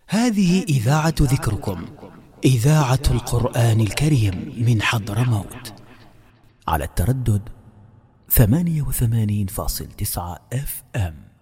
هذه إذاعة ذكركم، إذاعة القرآن الكريم من حضرموت، على التردد 88.9 FM.